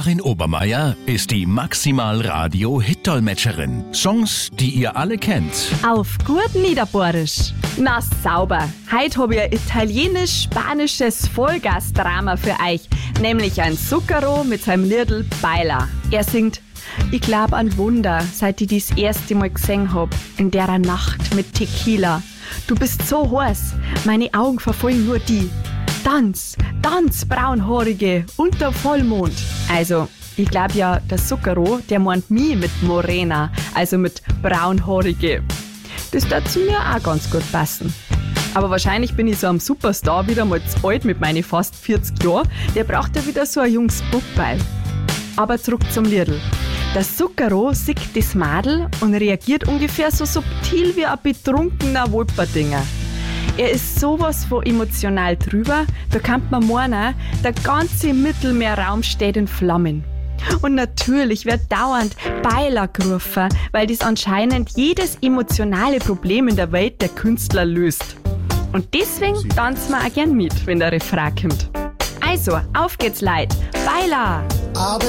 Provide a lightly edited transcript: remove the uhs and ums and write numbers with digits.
Karin Obermeier ist die Maximal-Radio-Hit-Dolmetscherin. Songs, die ihr alle kennt. Auf gut Niederbohrisch. Na sauber. Heute habe ich ein italienisch-spanisches Vollgas-Drama für euch. Nämlich ein Zucchero mit seinem Liedl Baila. Er singt: Ich glaub an Wunder, seit ich das erste Mal gesehen hab. In der Nacht mit Tequila. Du bist so heiß, meine Augen verfolgen nur die. Tanz, tanz, braunhaarige, unter Vollmond. Also, ich glaub ja, der Zucchero, der meint mich mit Morena, also mit braunhaarige. Das darf zu mir auch ganz gut passen. Aber wahrscheinlich bin ich so am Superstar wieder mal zu alt mit meinen fast 40 Jahren. Der braucht ja wieder so ein junges Buckbeil. Aber zurück zum Liedl. Der Zucchero sieht das Madel und reagiert ungefähr so subtil wie ein betrunkener Wolperdinger. Er ist sowas von emotional drüber, da kann man meinen, der ganze Mittelmeerraum steht in Flammen. Und natürlich wird dauernd Baila gerufen, weil das anscheinend jedes emotionale Problem in der Welt der Künstler löst. Und deswegen tanzen wir auch gern mit, wenn der Refrain kommt. Also, auf geht's, Leute! Baila!